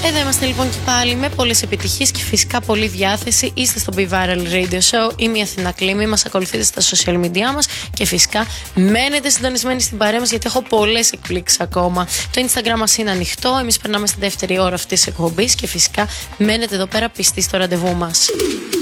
Εδώ είμαστε λοιπόν και πάλι με πολλές επιτυχίες και φυσικά πολλή διάθεση. Είστε στο Be Viral Radio Show. Είμαι η Αθηνά Κλίμη. Μας ακολουθείτε στα social media μας και φυσικά μένετε συντονισμένοι στην παρέα μας γιατί έχω πολλές εκπλήξεις ακόμα. Το Instagram μας είναι ανοιχτό. Εμείς περνάμε στη δεύτερη ώρα αυτής της εκπομπής και φυσικά μένετε εδώ πέρα πιστοί στο ραντεβού μας.